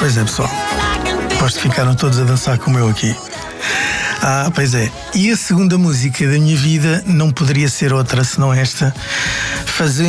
Pois é, pessoal. Aposto que ficaram todos a dançar como eu aqui. Pois é. E a segunda música da minha vida não poderia ser outra senão esta. Fazendo